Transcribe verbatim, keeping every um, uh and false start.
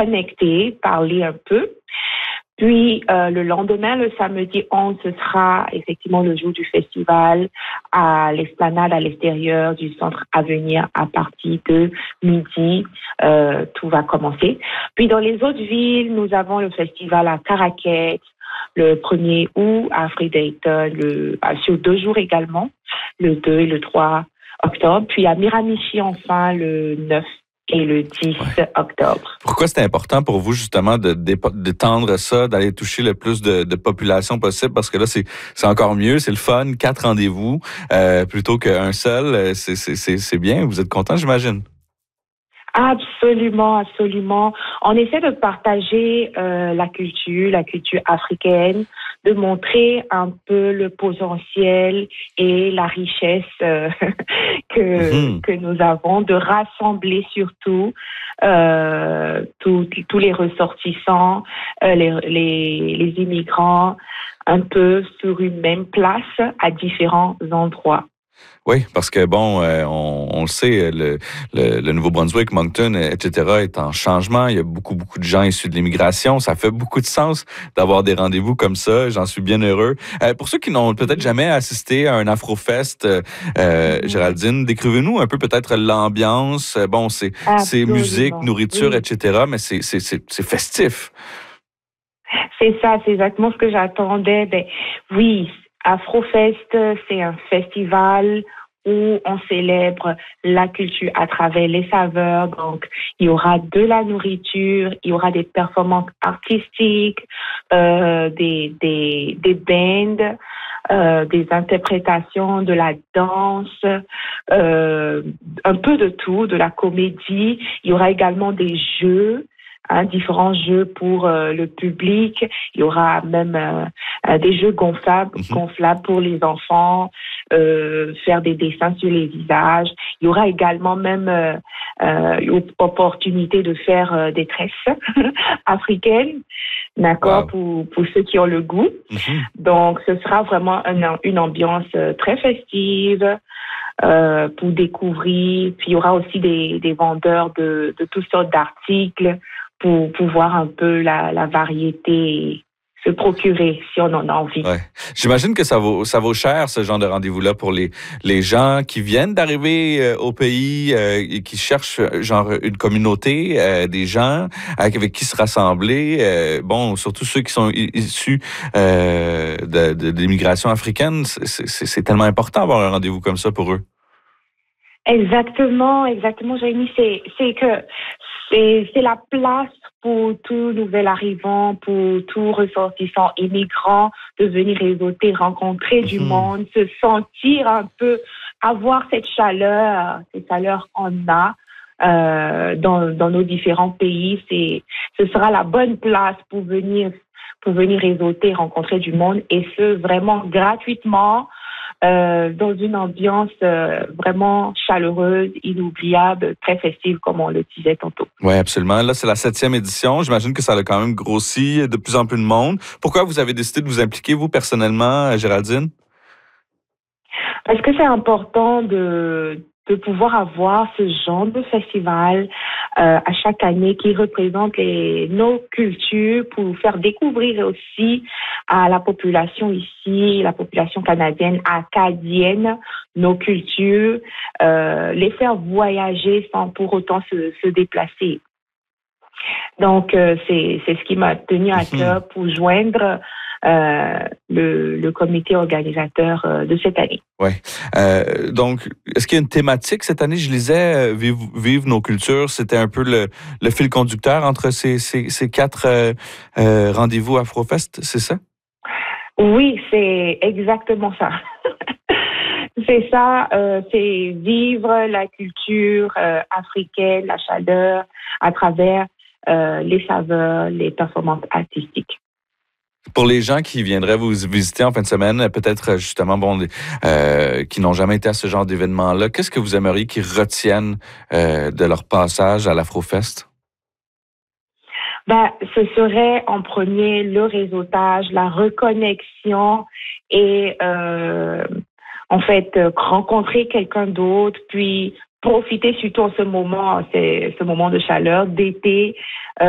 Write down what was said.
connecter, parler un peu. Puis euh, le lendemain, le samedi onze, ce sera effectivement le jour du festival à l'esplanade à l'extérieur du centre Avenir à partir de midi. Euh, tout va commencer. Puis dans les autres villes, nous avons le festival à Caraquet le premier août, à Fredericton, le, sur deux jours également, le deux et le trois octobre. Puis à Miramichi, enfin, le neuf et le dix ouais. octobre. Pourquoi c'est important pour vous, justement, de d'étendre ça, d'aller toucher le plus de, de population possible? Parce que là, c'est, c'est encore mieux, c'est le fun, quatre rendez-vous euh, plutôt qu'un seul. C'est, c'est, c'est, c'est bien, vous êtes content, j'imagine? Absolument, absolument. On essaie de partager euh, la culture, la culture africaine, de montrer un peu le potentiel et la richesse euh, que mm-hmm. que nous avons, de rassembler surtout euh, tous tous les ressortissants, euh, les, les les immigrants, un peu sur une même place à différents endroits. Oui, parce que bon, euh, on, on le sait, le, le, le Nouveau-Brunswick, Moncton, et cetera est en changement. Il y a beaucoup, beaucoup de gens issus de l'immigration. Ça fait beaucoup de sens d'avoir des rendez-vous comme ça. J'en suis bien heureux. Euh, pour ceux qui n'ont peut-être jamais assisté à un Afrofest, euh, mm-hmm. Géraldine, décrivez-nous un peu peut-être l'ambiance. Bon, c'est, c'est musique, nourriture, oui. et cetera, mais c'est, c'est, c'est, c'est festif. C'est ça, c'est exactement ce que j'attendais. Ben, oui. Afrofest, c'est un festival où on célèbre la culture à travers les saveurs. Donc, il y aura de la nourriture, il y aura des performances artistiques, euh, des des des bands, euh, des interprétations, de la danse, euh, un peu de tout, de la comédie. Il y aura également des jeux. Hein, différents jeux pour euh, le public. Il y aura même euh, des jeux gonflables, mm-hmm. gonflables pour les enfants, euh, faire des dessins sur les visages. Il y aura également même euh, euh, opportunité de faire euh, des tresses africaines, d'accord, wow. pour, pour ceux qui ont le goût. Mm-hmm. Donc, ce sera vraiment une, une ambiance très festive. Euh, pour découvrir. Puis il y aura aussi des, des vendeurs de, de toutes sortes d'articles pour pouvoir un peu la, la variété se procurer si on en a envie. Ouais. J'imagine que ça vaut ça vaut cher ce genre de rendez-vous-là pour les les gens qui viennent d'arriver euh, au pays euh, et qui cherchent genre une communauté, euh, des gens avec, avec qui se rassembler. Euh, bon, surtout ceux qui sont issus euh, de, de, de l'immigration africaine, c'est, c'est, c'est tellement important d'avoir un rendez-vous comme ça pour eux. Exactement, exactement, Jérémy. C'est c'est que c'est c'est la place pour tout nouvel arrivant, pour tout ressortissant immigrant, de venir réseauter, rencontrer mmh. du monde, se sentir un peu, avoir cette chaleur, cette chaleur qu'on a euh, dans, dans nos différents pays. C'est, ce sera la bonne place pour venir, pour venir réseauter, rencontrer du monde, et ce, vraiment gratuitement, Euh, dans une ambiance euh, vraiment chaleureuse, inoubliable, très festive, comme on le disait tantôt. Oui, absolument. Là, c'est la septième édition. J'imagine que ça a quand même grossi, de plus en plus de monde. Pourquoi vous avez décidé de vous impliquer, vous, personnellement, Géraldine? Parce que c'est important de, de pouvoir avoir ce genre de festival euh, à chaque année qui représente les, nos cultures pour faire découvrir aussi à la population ici, la population canadienne, acadienne, nos cultures, euh, les faire voyager sans pour autant se, se déplacer. Donc, euh, c'est, c'est ce qui m'a tenu à cœur pour joindre euh, le, le comité organisateur euh, de cette année. Oui. Euh, donc, est-ce qu'il y a une thématique cette année? Je lisais, euh, Vive, Vive nos cultures, c'était un peu le, le fil conducteur entre ces, ces, ces quatre euh, euh, rendez-vous Afrofest, c'est ça? Oui, c'est exactement ça. C'est ça, euh, c'est vivre la culture euh, africaine, la chaleur, à travers euh, les saveurs, les performances artistiques. Pour les gens qui viendraient vous visiter en fin de semaine, peut-être justement, bon, euh, qui n'ont jamais été à ce genre d'événement-là, qu'est-ce que vous aimeriez qu'ils retiennent euh, de leur passage à l'Afrofest? Ben, ce serait en premier le réseautage, la reconnexion et euh, en fait rencontrer quelqu'un d'autre, puis profiter surtout en ce moment, c'est ce moment de chaleur d'été. Euh,